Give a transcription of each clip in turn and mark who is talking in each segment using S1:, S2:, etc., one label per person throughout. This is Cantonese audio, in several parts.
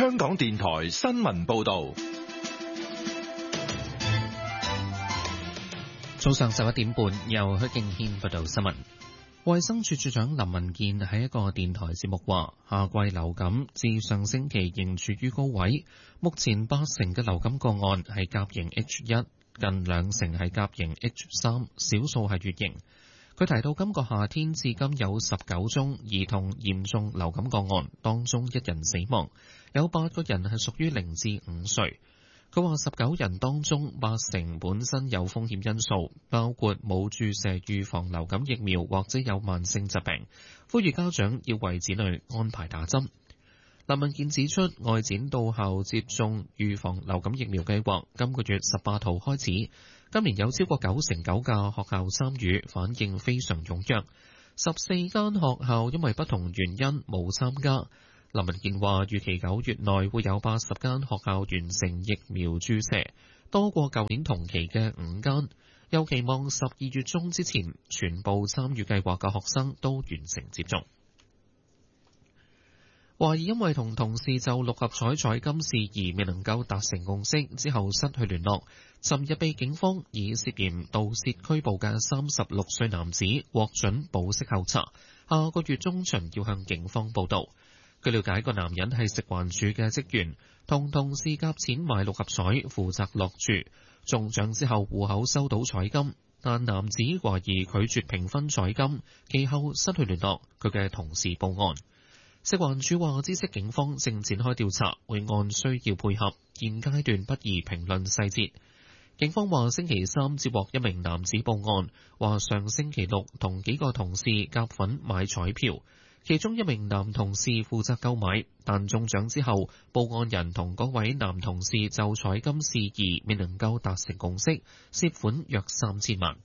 S1: 香港電台新聞報道。
S2: 早上11點半，由許敬軒報道新聞。衛生署署長林文健喺一個電台節目話，夏季流感自上星期仍處於高位，目前80%嘅流感個案係甲型 H1，近20%係甲型 H3，少數係乙型。佢提到今個夏天至今有19宗兒童嚴重流感個案，當中1人死亡，有8個人係屬於0至5歲。佢話19人當中80%本身有風險因素，包括冇注射預防流感疫苗或者有慢性疾病，呼籲家長要為子女安排打針。林文健指出，外展到校接種預防流感疫苗計劃今個月18號開始，今年有超過99%嘅學校參與，反應非常踴躍。14間學校因為不同原因冇參加。林文健話，預期9月內會有80間學校完成疫苗注射，多過舊年同期嘅5間。又期望12月中之前，全部參與計劃嘅學生都完成接種。懷疑因為同同事就六合彩彩金事宜未能夠達成共識之後失去聯絡，尋日被警方以涉嫌盜竊拘捕嘅36歲男子獲准保釋候查，下個月中旬要向警方報到。據了解，個男人係食環署嘅職員，同同事夾錢買六合彩，負責落注。中獎之後戶口收到彩金，但男子懷疑拒絕平分彩金，其後失去聯絡，佢嘅同事報案。食環署話知悉警方正展開調查，會按需要配合，現階段不宜評論細節。警方話星期三接獲一名男子報案，話上星期六同幾個同事夾份買彩票。其中一名男同事負責購買，但中獎之後，報案人同嗰位男同事就彩金事宜未能夠達成共識，涉款約3000萬。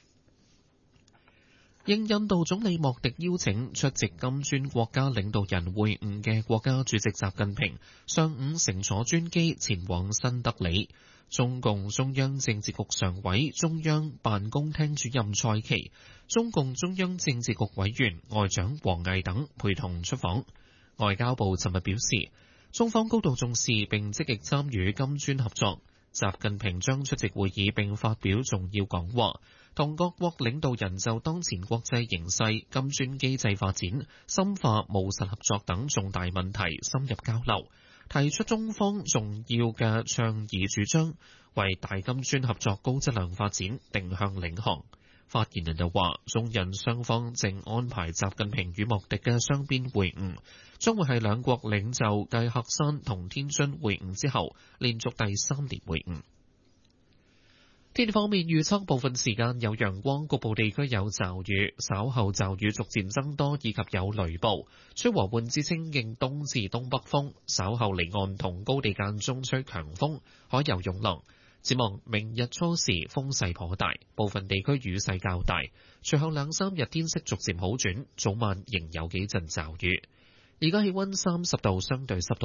S2: 應印度總理莫迪邀請出席金磚國家領導人會晤嘅國家主席習近平，上午乘坐專機前往新德里。中共中央政治局常委、中央辦公廳主任蔡奇、中共中央政治局委員外長王毅等陪同出訪。外交部尋日表示，中方高度重視並積極參與金磚合作。習近平將出席會議並發表重要講話，同各國領導人就當前國際形勢、金磚機制發展、深化務實合作等重大問題深入交流，提出中方重要嘅倡議主張，為大金磚合作高質量發展定向領航。發言人又話，中印雙方正安排習近平與莫迪嘅雙邊會晤，將會係兩國領袖繼喀山同天津會晤之後，連續第3年會晤。天氣方面預測，部分時間有陽光，局部地區有驟雨，稍後驟雨逐漸增多，以及有雷暴。吹和緩至清勁東至東北風，稍後離岸同高地間中吹強風，海有湧浪。展望明日初時風勢頗大，部分地區雨勢較大。隨後2-3日天色逐漸好轉，早晚仍有幾陣驟雨。而家氣溫30度，相對濕度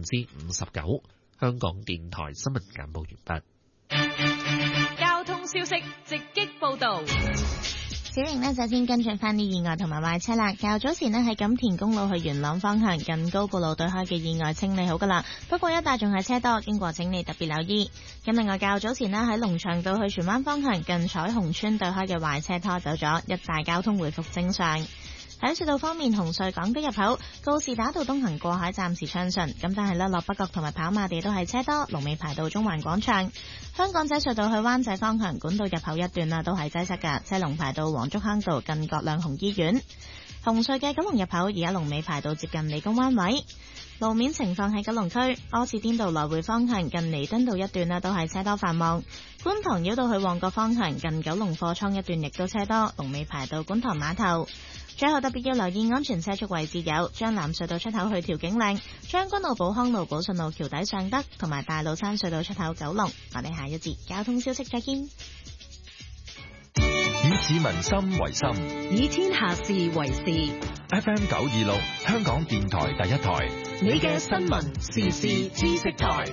S2: 59%。香港電台新聞簡報完畢。
S3: 交通消息直擊報道。
S4: 小瑩呢，首先跟進翻啲意外同埋壞車啦。較早前呢，喺錦田公路去元朗方向近高埔路對開嘅意外清理好噶啦，不過一帶仲係車多，經過請你特別留意。咁另外較早前呢，喺龍翔道去荃灣方向近彩虹村對開嘅壞車拖走咗，一帶交通回復正常。喺隧道方面，紅隧港島入口告士打道東行過海暫時暢順，咁但係落北角同埋跑馬地都係車多，龍尾排到中環廣場。香港仔隧道去灣仔方向管道入口一段都係擠塞㗎，車龍排到黃竹坑道近葛量洪醫院。紅隧嘅九龍入口而家龍尾排到接近理工灣位。路面情況喺九龍區柯士甸道來回方向近彌敦道一段都係車多繁忙。觀塘繞道去旺角方向近九龍貨倉一段亦都車多，龍尾排到觀塘碼頭。最後特別要留意安全車速位置有將藍隧道出口去調景嶺、將軍澳寶康路寶順路橋底尚德同埋大老山隧道出口九龍。我哋下一節交通消息再見。
S1: 以市民心為心，
S3: 以天下事為事。
S1: FM 926香港電台第一台，
S3: 你嘅新聞時事知識台。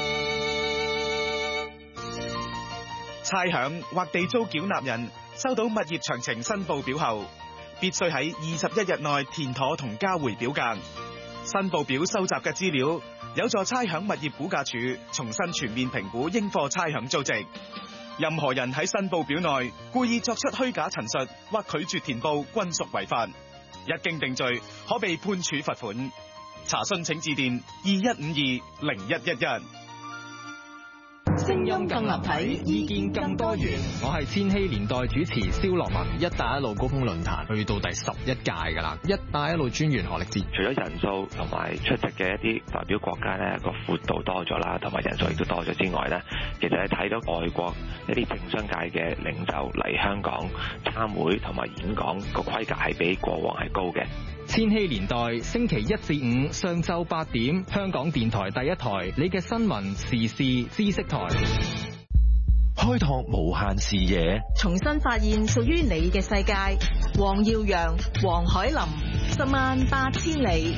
S5: 差餉或地租繳納人收到物業詳情申報表後，必須喺21日內填妥同交回表格。 新報表收集嘅資料有助差餉物業估價署重新全面評估應課差餉租值。任何人喺申報表內故意作出虛假陳述或拒絕填報，均屬違法。一經定罪，可被判處罰款。查詢請致電21520111。
S3: 聲音更立體，意見更多元。
S6: 我係千禧年代主持蕭樂文。一帶一路高峰論壇去到第11屆㗎啦。一帶一路專員何力智，
S7: 除咗人數同埋出席嘅一啲代表國家咧個闊度多咗啦，同埋人數亦都多咗之外咧，其實係睇到外國一啲政商界嘅領袖嚟香港參會同埋演講個規格係比過往係高嘅。
S6: 千禧年代星期1至5上晝8點，香港電台第一台，你嘅新聞時事知識台，
S1: 開拓無限視野，
S3: 重新發現屬於你嘅世界。黃耀揚、黃海林，108000里。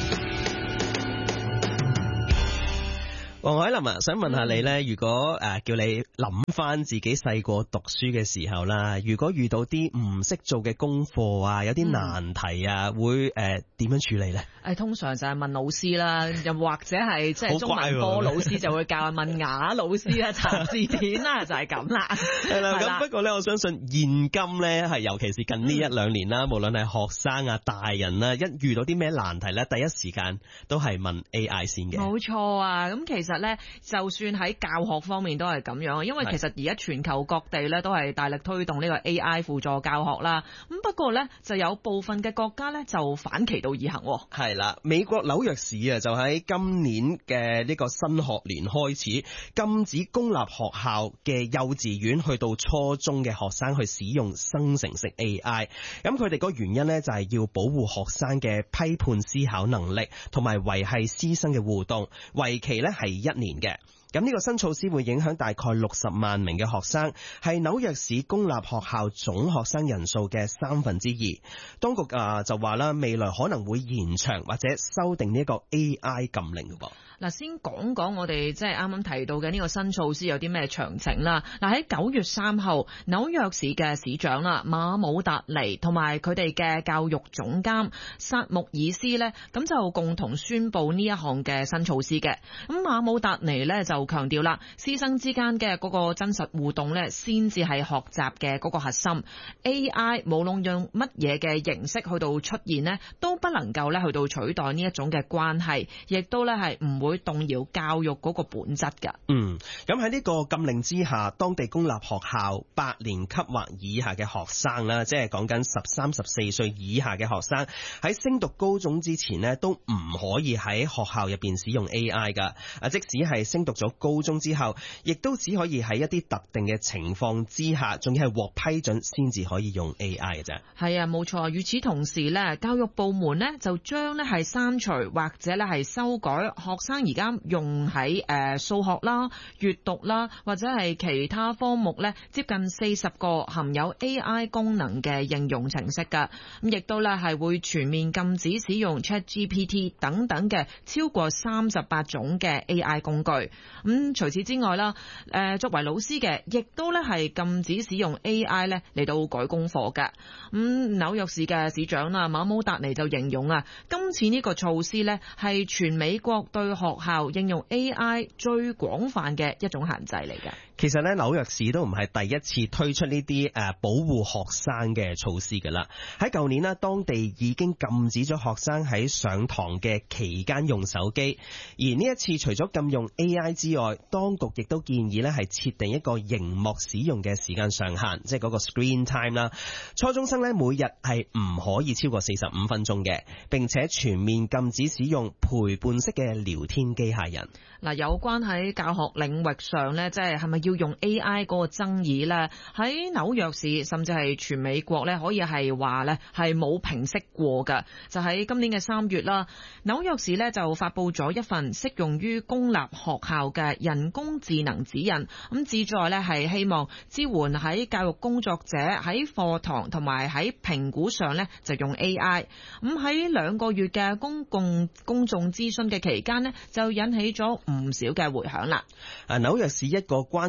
S8: 黃海林啊，想問下你咧，如果叫你諗翻自己細個讀書嘅時候啦，如果遇到啲唔識做嘅功課啊，有啲難題啊，會點樣處理咧？
S9: 通常就係問老師啦，又或者係即係中文科老師就會教問雅老師啊，查字典啦，就係咁啦。
S8: 係啦，咁不過咧，我相信現今咧係尤其是近呢1-2年啦，無論係學生啊、大人啦，一遇到啲咩難題咧，第一時間都係問 AI 先嘅。冇
S9: 錯啊，咁其實咧，就算喺教學方面都係咁樣，因為其實而家全球各地咧都係大力推動呢個 AI 輔助教學啦。咁不過咧，就有部分嘅國家咧就反其道而行。
S8: 係啦，美國紐約市啊，就喺今年嘅呢個新學年開始禁止公立學校嘅幼稚園去到初中嘅學生去使用生成式 AI。咁佢哋個原因咧就係要保護學生嘅批判思考能力，同埋維繫師生嘅互動，為期咧係1年嘅。咁呢個新措施會影響大概60萬名嘅學生，係紐約市公立學校總學生人數嘅2/3。當局就話啦，未來可能會延長或者修訂呢一個 AI 禁令嘅噃。
S9: 嗱，先講講我哋即係啱啱提到嘅呢個新措施有啲咩詳情啦。嗱，喺9月3號，紐約市嘅市長啦馬姆達尼同埋佢哋嘅教育總監薩穆爾斯呢，咁就共同宣布呢一項嘅新措施嘅。咁馬姆達尼呢，就強調啦，師生之間嘅嗰個真實互動呢，先至係學習嘅嗰個核心。AI 無論用乜嘢嘅形式去到出現呢，都不能夠咧去到取代呢一種嘅關係，亦都咧係唔會動搖教育嗰個本質㗎。
S8: 咁喺呢個禁令之下，當地公立學校8年級或以下嘅學生啦，即係講緊13、14歲以下嘅學生，喺升讀高中之前呢，都唔可以喺學校入邊使用 AI 㗎。即使係升讀咗高中之後，亦都只可以喺一啲特定嘅情況之下，仲要係獲批准先至可以用 AI 嘅啫。
S9: 係啊，冇錯。與此同時呢，教育部門呢就將呢係刪除或者呢係修改學生而家用喺數學啦、閱讀啦或者係其他科目呢接近40個含有 AI 功能嘅應用程式㗎。咁亦都呢係會全面禁止使用 ChatGPT 等等嘅超過38種嘅 AI 工具。除此之外啦，作為老師嘅，亦都咧係禁止使用 AI 咧嚟到改功課嘅。紐約市嘅市長啦馬姆達尼就形容啊，今次呢個措施咧係全美國對學校應用 AI 最廣泛嘅一種限制嚟嘅。
S8: 其實咧，紐約市都唔係第一次推出呢啲保護學生嘅措施㗎啦。喺舊年呢，當地已經禁止咗學生喺上堂嘅期間用手機。而呢一次除咗禁用 AI 之外，當局亦都建議咧係設定一個熒幕使用嘅時間上限，即係嗰個 screen time 啦。初中生咧每日係唔可以超過45分鐘嘅，並且全面禁止使用陪伴式嘅聊天機械人。
S9: 嗱，有關喺教學領域上咧，即係咪要用 AI 嗰個爭議咧，喺紐約市甚至係全美國咧，可以係話咧係冇平息過㗎。就喺今年嘅3月啦，紐約市咧就發布咗一份適用於公立學校嘅人工智能指引，咁旨在咧係希望支援喺教育工作者喺課堂同埋喺評估上咧就用 AI。咁喺2個月嘅公眾諮詢嘅期間呢，就引起咗唔少嘅迴響啦。
S8: 紐約市一個關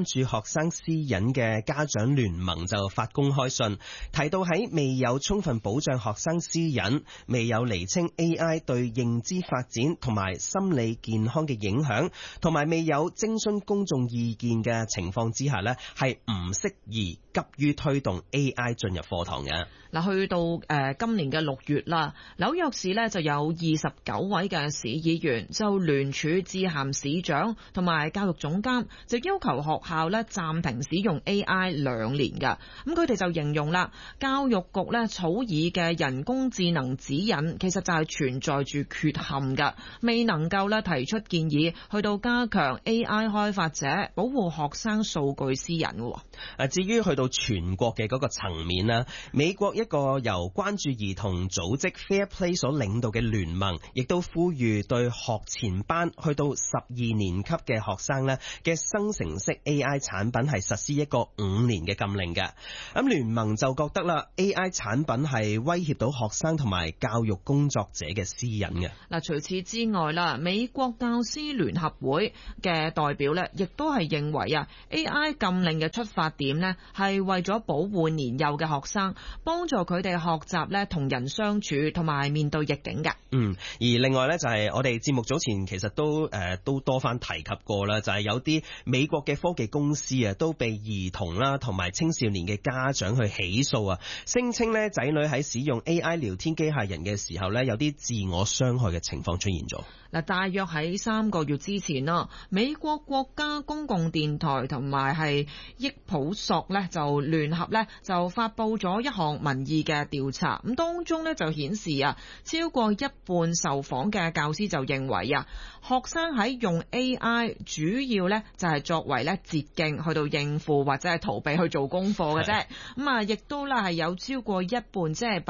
S8: 注學生私隱嘅家長聯盟就發公開信，提到喺未有充分保障學生私隱、未有釐清 AI 對認知發展同埋心理健康嘅影響，同埋未有徵詢公眾意見嘅情況之下呢，係唔適宜急於推動 AI 進入課堂嘅。
S9: 嗱，去到今年嘅6月啦，紐約市呢就有29位嘅市議員就聯署致函市長同埋教育總監，就要求學校呢暫停使用 AI 2年㗎。咁佢哋就形容啦，教育局呢草擬嘅人工智能指引其實就係存在住缺陷㗎，未能夠呢提出建議去到加強 AI 開發者保護學生數據私隱喎。
S8: 至於去到全國嘅嗰個層面啦，美國一個由關注兒童組織 Fair Play 所領導嘅聯盟，亦都呼籲對學前班去到12年級嘅學生呢嘅生成式 AI 產品係實施一個5年嘅禁令嘅。咁聯盟就覺得啦 ，AI 產品係威脅到學生同埋教育工作者嘅私隱嘅。
S9: 嗱，除此之外啦，美國教師聯合會嘅代表呢，亦都係認為啊 ，AI 禁令嘅出發點呢係為咗保護年幼嘅學生，幫助佢哋學習咧同人相處同埋面對逆境嘅。
S8: 而另外呢，就係我哋節目早前其實都多番提及過啦，就係有啲美國嘅科技公司啊，都被兒童啦同埋青少年嘅家長去起訴啊，聲稱呢仔女喺使用 AI 聊天機械人嘅時候呢，有啲自我傷害嘅情況出現咗。
S9: 嗱，大約喺3個月之前啦，美國國家公共電台同埋係益普索呢就聯合呢就發佈咗一項民意嘅調查，咁當中呢就顯示啊，超過一半受訪嘅教師就認為啊，學生喺用 AI 主要呢就係作為呢捷徑去到應付或者係逃避去做功課嘅啫。咁啊，亦都呢係有超過一半，即係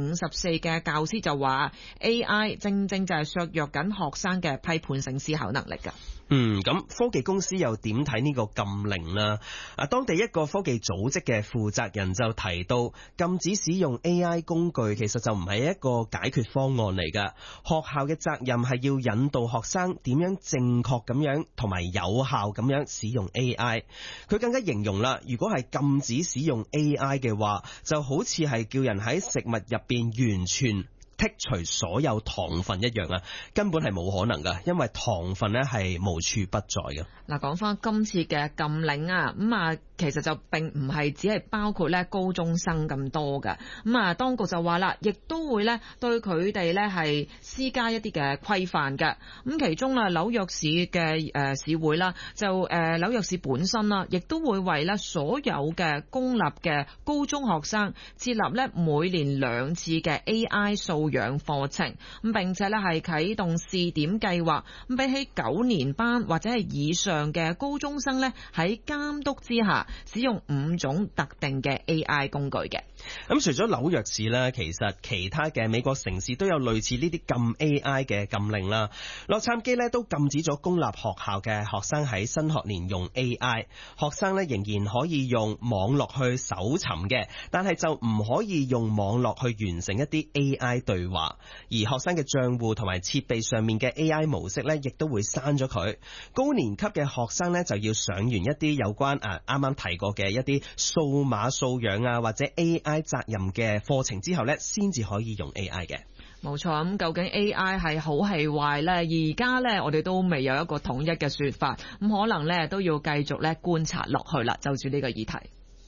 S9: 54%嘅教師就話 AI 正正就係削弱緊學生嘅批判性思考能力㗎。
S8: 咁科技公司又點睇呢個禁令啦？當地一個科技組織嘅負責人就提到，禁止使用 AI 工具其實就唔係一個解決方案嚟㗎。學校嘅責任係要引導學生點樣正確咁樣同埋有效咁樣使用 AI。佢更加形容啦，如果係禁止使用 AI 嘅話，就好似係叫人喺食物入邊完全剔除所有糖分一樣啊，根本係冇可能噶，因為糖分咧係無處不在嘅。
S9: 嗱，講翻今次嘅禁令啊，其實就並唔係只係包括咧高中生咁多㗎。當局就話啦，亦都會咧對佢哋咧係施加一啲嘅規範嘅。其中啦，紐約市嘅市會啦，就紐約市本身啦，亦都會為咧所有嘅公立嘅高中學生設立咧每年2次嘅 AI 素養課程，並且咧係啟動試點計劃。比起9年班或者係以上嘅高中生咧，喺監督之下使用5種特定嘅 AI 工具嘅。
S8: 咁除咗紐約市咧，其實其他嘅美國城市都有類似呢啲禁 AI 嘅禁令啦。洛杉磯咧都禁止咗公立學校嘅學生喺新學年用 AI， 學生咧仍然可以用網絡去搜尋嘅，但係就唔可以用網絡去完成一啲 AI 對話。而學生嘅賬戶同埋設備上面嘅 AI 模式咧，亦都會刪咗佢。高年級嘅學生咧就要上完一啲有關啱啱提過嘅一啲數碼素養啊或者 AI 責任嘅課程之後咧，先至可以用 AI 嘅。
S9: 冇錯，咁究竟 AI 係好係壞呢？而家呢，我哋都未有一個統一嘅說法，咁可能呢都要繼續咧觀察落去啦。就住呢個議題，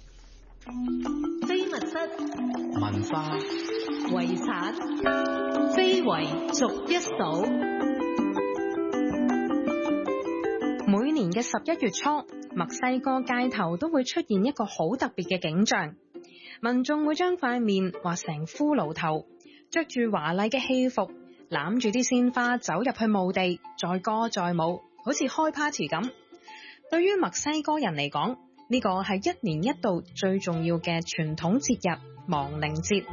S3: 非物質
S1: 文化
S3: 遺產非遺逐一數。
S10: 每年嘅11月初，墨西哥街頭都會出現一個好特別嘅景象，民眾會將塊面畫成骷髏頭，着住華麗嘅戲服，攬住啲鮮花走入去墓地，載歌載舞，好似開 party 咁。對於墨西哥人嚟講，呢個係1年1度最重要嘅傳統節日亡靈節。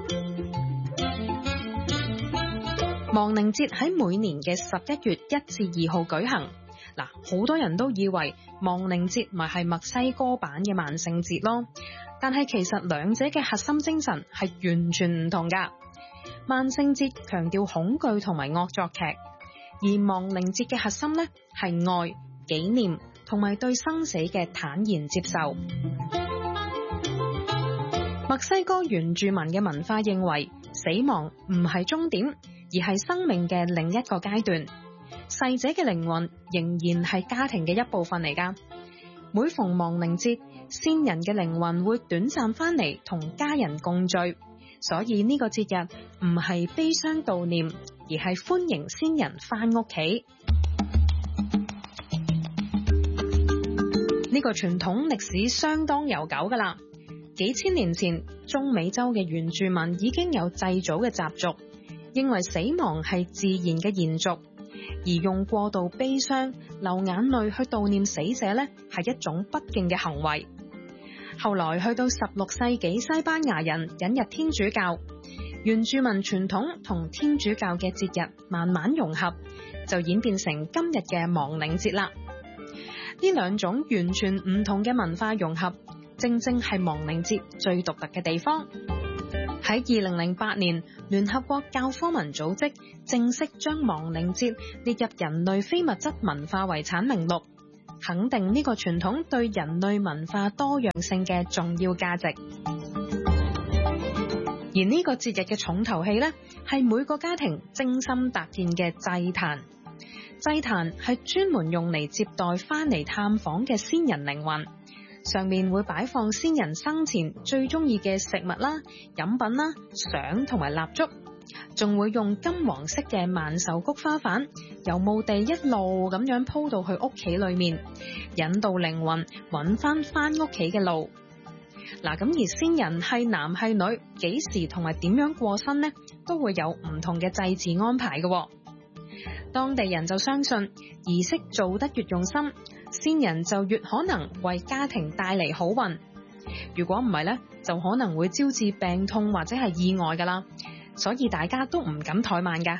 S10: 亡靈節喺每年嘅11月1至2號舉行。好多人都以為亡靈節咪係墨西哥版嘅萬聖節咯，但係其實兩者嘅核心精神係完全唔同噶。萬聖節強調恐懼同埋惡作劇，而亡靈節嘅核心呢係愛、紀念同埋對生死嘅坦然接受。墨西哥原住民嘅文化認為，死亡唔係終點，而係生命嘅另一個階段。逝者嘅靈魂仍然係家庭嘅一部分嚟㗎。每逢亡靈節，先人嘅靈魂會短暫返嚟同家人共聚，所以呢個節日唔係悲傷悼念，而係歡迎先人返屋企。呢個傳統歷史相當悠久㗎啦。幾千年前，中美洲嘅原住民已經有祭祖嘅習俗，認為死亡係自然嘅延續，而用過度悲傷、流眼淚去悼念死者呢，係一種不敬嘅行為。後來去到16世紀，西班牙人引入天主教，原住民傳統同天主教嘅節日慢慢融合，就演變成今日嘅亡靈節啦。呢兩種完全唔同嘅文化融合，正正係亡靈節最獨特嘅地方。喺2008年，聯合國教科文組織正式將亡靈節列入人類非物質文化遺產名錄，肯定呢個傳統對人類文化多樣性嘅重要價值。而呢個節日嘅重頭戲呢，係每個家庭精心搭建嘅祭壇。祭壇係專門用嚟接待翻嚟探訪嘅先人靈魂，上面會擺放先人生前最中意嘅食物啦、飲品啦、相同埋蠟燭，仲會用金黃色嘅萬壽菊花瓣由墓地一路咁樣鋪到去屋企裏面，引導靈魂揾翻屋企嘅路。嗱，咁而先人係男係女，幾時同埋點樣過身呢，都會有唔同嘅祭祀安排嘅。當地人就相信，儀式做得越用心，先人就越可能為家庭帶嚟好運。如果唔係呢，就可能會招致病痛或者係意外噶啦。所以大家都唔敢怠慢噶。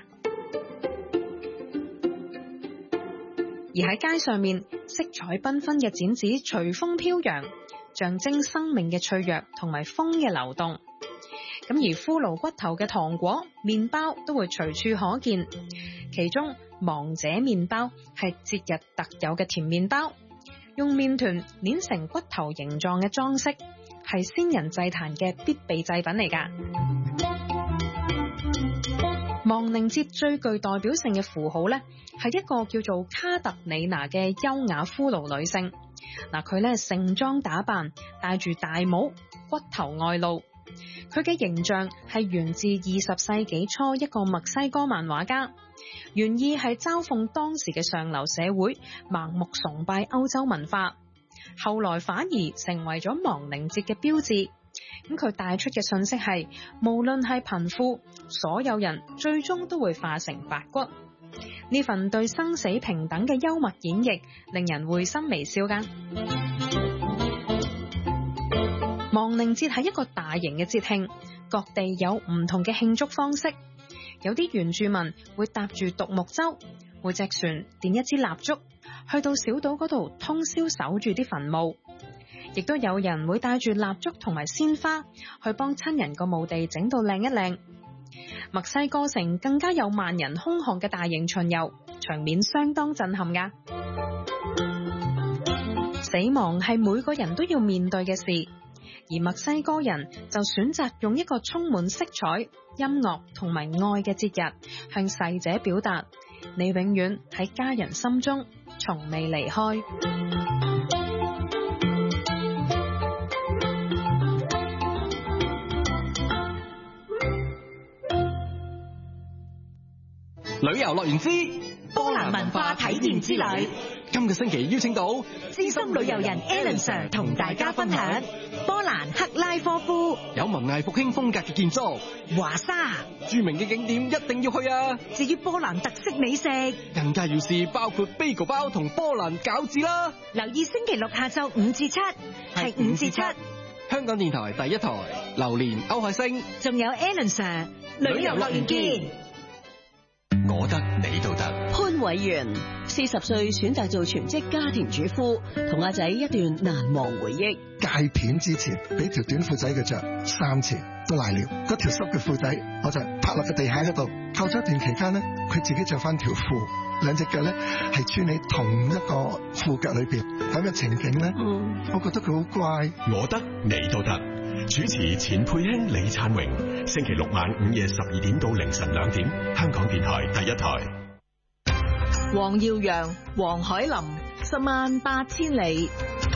S10: 而喺街上面，色彩繽紛嘅剪紙隨風飄揚，象徵生命嘅脆弱同埋風嘅流動。咁而骷髏骨頭嘅糖果、麵包都會隨處可見，其中亡者麵包係節日特有嘅甜麵包，用麵團捏成骨頭形狀嘅裝飾，係先人祭壇嘅必備祭品嚟㗎。亡靈節最具代表性嘅符號呢，係一個叫做卡特里娜嘅優雅骷髏女性。嗱，佢呢盛裝打扮，戴住大帽，骨頭外露。佢嘅形象係源自20世紀初一個墨西哥漫畫家，原意係嘲諷當時嘅上流社會盲目崇拜歐洲文化，後來反而成為咗亡靈節嘅標誌。咁佢帶出嘅信息係，無論係貧富，所有人最終都會化成白骨。呢份對生死平等嘅幽默演繹，令人會心微笑㗎。亡靈節係一個大型嘅節慶，各地有唔同嘅慶祝方式。有啲原住民會搭住獨木舟，每隻船點一支蠟燭，去到小島嗰度通宵守住啲墳墓。亦都有人會帶住蠟燭同埋鮮花去幫親人個墓地整到靚一靚。墨西哥城更加有萬人空巷嘅大型巡遊，場面相當震撼㗎。死亡係每個人都要面對嘅事，而墨西哥人就選擇用一個充滿色彩、音樂同埋愛嘅節日，向逝者表達你永遠喺家人心中，從未離開。
S11: 旅遊樂園之
S12: 波蘭文化體驗之旅，
S11: 今個星期邀請到
S12: 資深旅遊人 Alan Sir 同大家分享波蘭克拉科夫，
S11: 有文藝復興風格嘅建築，
S12: 華沙
S11: 著名嘅景點一定要去啊！
S12: 至於波蘭特色美食，
S11: 更加要試包括 bagel 包同波蘭餃子啦！
S12: 留意星期六下晝5至7，係5至7。
S11: 香港電台第一台，榴蓮歐海星，
S12: 仲有 Alan Sir， 旅遊樂園見。
S1: 我得你都得。
S13: 潘偉源40歲選擇做全職家庭主婦，同阿仔一段難忘回憶。
S14: 戒片之前俾條短褲仔佢着3次都賴尿，嗰條濕嘅褲仔我就拍落個地下嗰度。後咗一段期間呢，佢自己着翻條褲， 兩隻腳咧係穿喺同一個褲腳裏邊咁嘅情景咧，我覺得佢好乖。
S15: 我得你都得。主持錢佩卿、李燦榮，星期六晚午夜12點到凌晨2點，香港電台第一台。
S3: 黃耀揚、黃海林，18000里。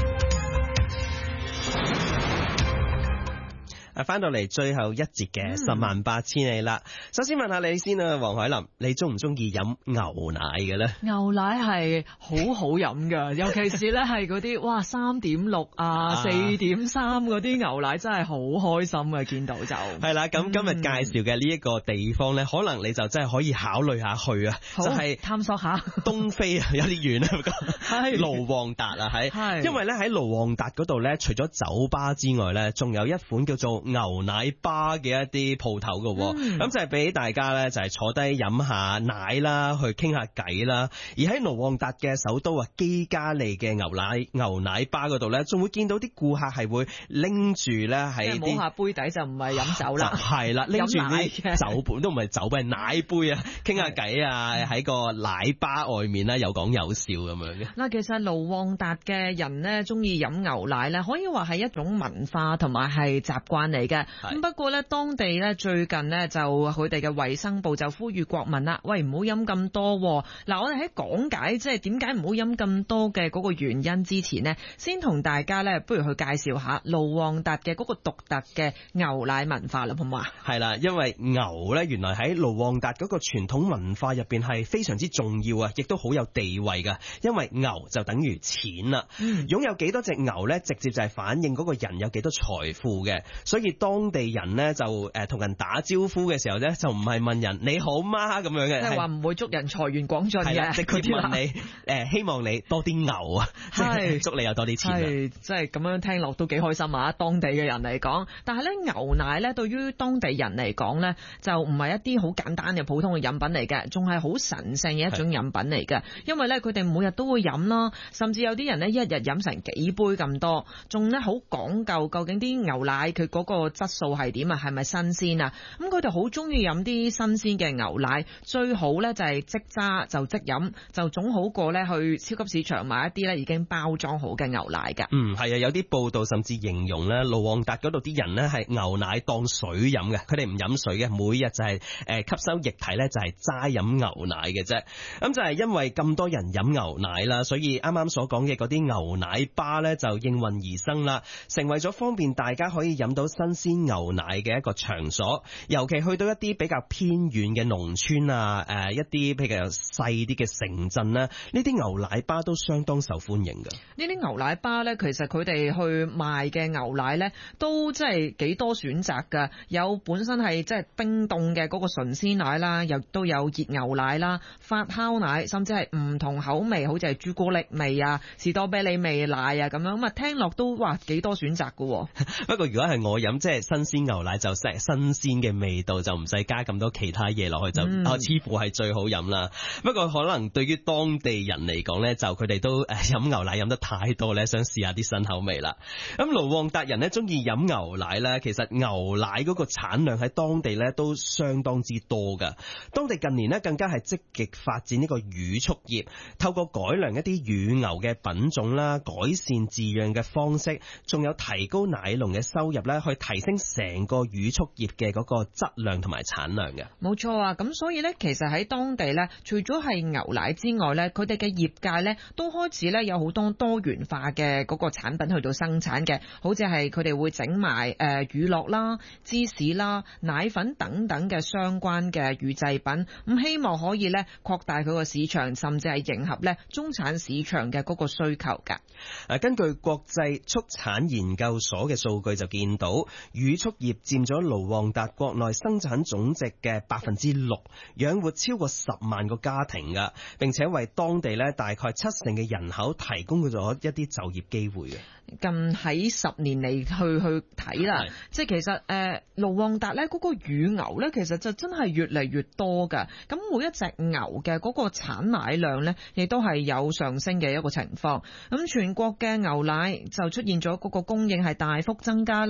S8: 翻到嚟最後一節嘅18000里啦。首先問下你先啊，黃海林，你中唔中意飲牛奶嘅咧？
S9: 牛奶係好好飲噶，尤其是咧係嗰啲哇3.6啊、4.3嗰啲牛奶真係好開心啊！見到就
S8: 係啦。咁今日介紹嘅呢一個地方咧，可能你就真係可以考慮下去啊，就係
S9: 探索下
S8: 東非啊，有啲遠啊，係盧旺達啊，係因為咧喺盧旺達嗰度咧，除咗酒吧之外咧，仲有一款叫做牛奶吧嘅一啲鋪頭嘅，咁就係俾大家咧就係坐低飲下奶啦，去傾下偈啦。而喺盧旺達嘅首都啊基加利嘅牛奶吧嗰度咧，仲會見到啲顧客係會拎住咧喺
S9: 摸下杯底就唔係飲酒啦，
S8: 係啦，拎住啲酒杯都唔係酒杯，係奶杯啊，傾下偈啊，喺個奶吧外面咧有講有笑咁樣嘅。
S9: 嗱，其實盧旺達嘅人咧中意飲牛奶咧，可以話係一種文化同埋係習慣嚟嘅。咁不過咧，當地咧最近呢，就佢哋嘅衛生部就呼籲國民啦，喂，唔好飲咁多。嗱，我哋喺講解即係點解唔好飲咁多嘅嗰個原因之前呢，先同大家咧不如去介紹下盧旺達嘅嗰個獨特嘅牛奶文化啦，好嘛？
S8: 係啦，因為牛咧原來喺盧旺達嗰個傳統文化入邊係非常之重要啊，亦都好有地位噶。因為牛就等於錢啦，擁有幾多隻牛咧，直接就係反映嗰個人有幾多財富嘅。所以當地人咧就同人打招呼嘅時候咧，就唔係問人你好嗎咁樣嘅，
S9: 即係話唔會祝人財源廣進嘅，
S8: 直接問你希望你多啲牛啊，即係祝你有多啲錢啊，
S9: 即係咁樣聽落都幾開心啊！當地嘅人嚟講，但係咧牛奶咧對於當地人嚟講咧，就唔係一啲好簡單嘅普通嘅飲品嚟嘅，仲係好神聖嘅一種飲品嚟嘅。因為咧佢哋每日都會飲啦，甚至有啲人咧一日飲成幾杯咁多，仲咧好講究竟啲牛奶佢嗰個質素係點啊？係咪新鮮啊？咁佢哋好中意飲啲新鮮嘅牛奶，最好咧就係即揸就即飲，就總好過咧去超級市場買一啲咧已經包裝好嘅牛奶㗎。
S8: 係啊，有啲報道甚至形容咧，盧旺達嗰度啲人咧係牛奶當水飲嘅，佢哋唔飲水嘅，每日就係吸收液體咧就係齋飲牛奶嘅啫。咁就係因為咁多人飲牛奶啦，所以啱啱所講嘅嗰啲牛奶吧咧就應運而生啦，成為咗方便大家可以飲到新鮮牛奶嘅一個場所。尤其去到一啲比較偏遠嘅農村啊，一啲比較細啲嘅城鎮啦，呢啲牛奶吧都相當受歡迎嘅。
S9: 呢啲牛奶吧咧，其實佢哋去賣嘅牛奶咧，都真係幾多選擇㗎。有本身係即係冰凍嘅嗰個純鮮奶啦，又都有熱牛奶啦、發酵奶，甚至係唔同口味，好似係朱古力味啊、士多啤梨味奶啊咁樣。咁啊，聽落都哇幾多選擇㗎。
S8: 不過如果係我飲，即係新鮮牛奶就新鮮嘅味道，就唔使加咁多其他嘢落去，就似乎係最好飲啦。不過可能對於當地人嚟講呢，就佢哋都飲牛奶飲得太多呢，想試下啲新口味啦。咁盧旺達人呢，中意飲牛奶呢，其實牛奶嗰個產量喺當地呢都相當之多噶。當地近年呢更加係積極發展呢個乳畜業，透過改良一啲乳牛嘅品種啦，改善飼養嘅方式，仲有提高奶農嘅收入呢，去提升成個乳畜業嘅嗰個質量同埋產量嘅。
S9: 冇錯啊，咁所以呢，其實喺當地呢，除咗係牛奶之外呢，佢哋嘅業界呢都開始呢有好多多元化嘅嗰個產品去到生產嘅，好似係佢哋會整埋乳酪啦、芝士啦、奶粉等等嘅相關嘅乳製品，咁希望可以呢擴大佢個市場，甚至係迎合呢中產市場嘅嗰個需求㗎。
S8: 根據國際畜產研究所嘅數據就見到，乳畜業佔咗盧旺達國內生產總值嘅6%，養活超過10萬個家庭㗎，並且為當地咧大概70%嘅人口提供咗一啲就業機會嘅。
S9: 近喺10年嚟去睇啦，即係其實盧旺達咧嗰個乳牛咧，其實就真係越嚟越多㗎。咁每一隻牛嘅嗰個產奶量咧，亦都係有上升嘅一個情況。咁全國嘅牛奶就出現咗嗰個供應係大幅增加啦，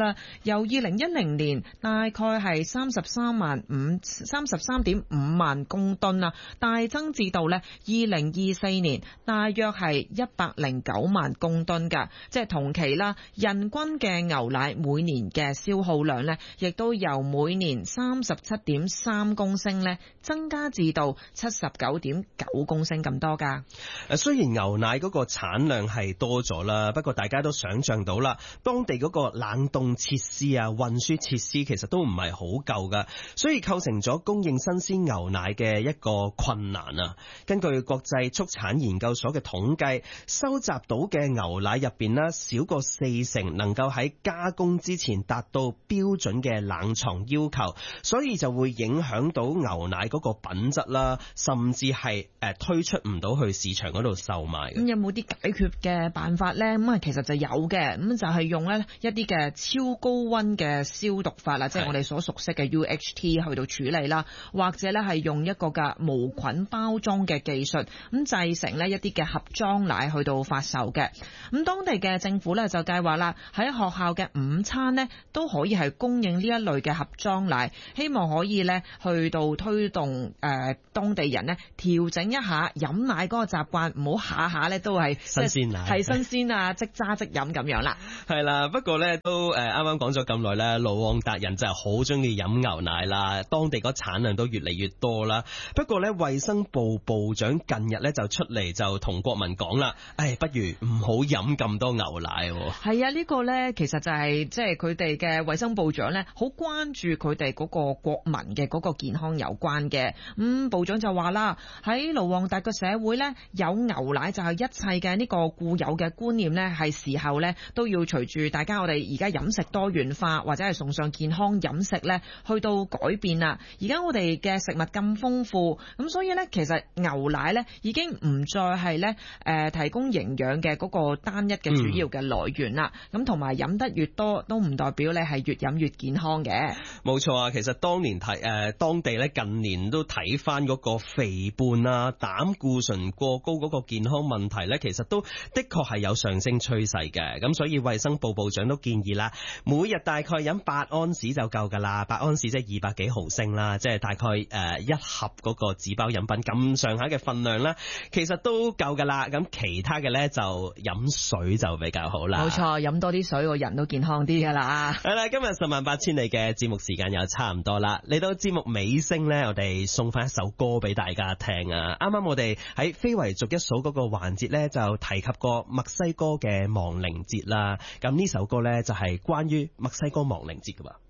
S9: 由2010年大概係33.5萬公噸啦，大增至到咧2024年大約係109萬公噸㗎，即係同期啦，人均嘅牛奶每年嘅消耗量咧，亦都由每年37.3公升咧增加至到79.9公升咁多㗎。
S8: 雖然牛奶嗰個產量係多咗啦，不過大家都想象到啦，當地嗰個冷凍設施啊、運輸設施其實都唔係好夠㗎，所以構成咗供應新鮮牛奶嘅一個困難啊。根據國際畜產研究所嘅統計，收集到嘅牛奶入邊呢，少過40%能夠喺加工之前達到標準嘅冷藏要求，所以就會影響到牛奶嗰個品質啦，甚至係推出唔到去市場嗰度售賣。
S9: 咁有冇啲解決嘅辦法呢？咁其實就有嘅，咁就係用咧一啲嘅超高溫嘅消毒法啦，即係我哋所熟悉嘅 UHT 去到處理啦，或者咧係用一個嘅無菌包裝嘅技術，咁製成呢一啲嘅盒裝奶去到發售嘅。咁當地嘅政府咧就計劃啦，喺學校嘅午餐呢都可以係供應呢一類嘅盒裝奶，希望可以咧去到推動當地人呢調整一下飲奶嗰個習慣，唔好下下咧都係
S8: 新鮮奶，
S9: 係新鮮啊，即揸即飲咁樣啦。
S8: 係啦，不過咧都啱啱講咗咁耐咧，盧旺達人真係好中意飲牛奶啦，當地嗰產量都越嚟越多啦。不過咧，衛生部部長近日咧就出嚟就同國民講啦，不如唔好飲咁多牛奶。
S9: 係啊，呢個咧其實就係即係佢哋嘅衛生部長咧，好關注佢哋嗰個國民嘅嗰個健康有關嘅。部長就話啦，喺盧旺達嘅社會咧，有牛奶就係一切嘅呢個固有嘅觀念咧，係時候咧都要隨住大家我哋而家飲食多元化或者係崇尚健康飲食咧，去到改變啦。而家我哋嘅食物咁豐富，咁所以咧其實牛奶咧已經唔再係咧提供營養嘅嗰個單一嘅主要嘅來源啦。咁同埋飲得越多都唔代表咧係越飲越健康嘅。
S8: 冇錯啊，其實當地咧近年都睇翻嗰個肥胖啊、膽固醇過高嗰個健康問題咧，其實都的確係有上升趨勢嘅。咁所以衛生部部長都建議啦，每日大概飲8安士就夠噶啦，8安士即係200幾毫升啦，即係大概一盒嗰個紙包飲品咁上下嘅分量啦，其實都夠噶啦。咁其他嘅咧就飲水就比較好啦。
S9: 冇錯，飲多啲水個人都健康啲噶啦。
S8: 係啦，今日10萬8千里嘅節目時間又差唔多啦，嚟到節目尾聲咧，我哋送翻一首歌俾大家聽啊！啱啱我哋喺非遺逐一數嗰個環節咧，就提及過墨西哥嘅亡靈節啦。咁呢首歌咧就係關於墨西哥亡靈節噶噃。